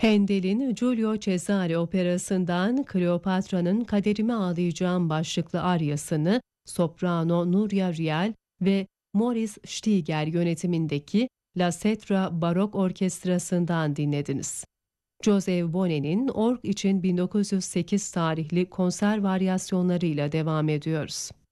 Handel'in Giulio Cesare operasından Kleopatra'nın Kaderime Ağlayacağım başlıklı aryasını soprano Nuria Rial ve Morris Stiger yönetimindeki La Cetra Barok Orkestrası'ndan dinlediniz. Joseph Bonet'in org için 1908 tarihli konser varyasyonlarıyla devam ediyoruz.